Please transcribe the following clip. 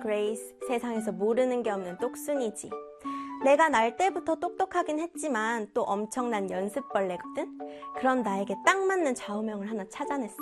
그레이스, 세상에서 모르는 게 없는 똑순이지. 내가 날 때부터 똑똑하긴 했지만 또 엄청난 연습벌레거든? 그런 나에게 딱 맞는 좌우명을 하나 찾아냈어.